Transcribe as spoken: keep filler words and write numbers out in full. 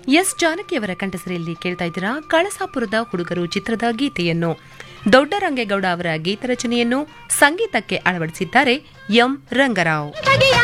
S ಜಾನಕಿಯವರ ಕಂಠಸರಿಯಲ್ಲಿ ಕೇಳ್ತಾ ಇದ್ದೀರಾ ಕಳಸಾಪುರದ ಹುಡುಗರು ಚಿತ್ರದ ಗೀತೆಯನ್ನು. ದೊಡ್ಡರಂಗೇಗೌಡ ಅವರ ಗೀತರಚನೆಯನ್ನು ಸಂಗೀತಕ್ಕೆ ಅಳವಡಿಸಿದ್ದಾರೆ ಎಂ ರಂಗರಾವ್.